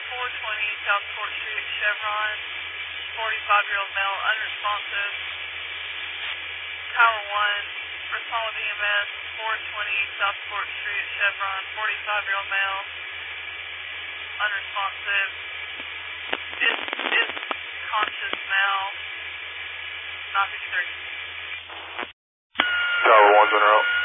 420 South Court Street, Chevron. 45-year-old male, unresponsive. Tower 1, respond with EMS. 420 South Court Street, Chevron. 45-year-old male, unresponsive. Is conscious now. 953. Tower 1's en route.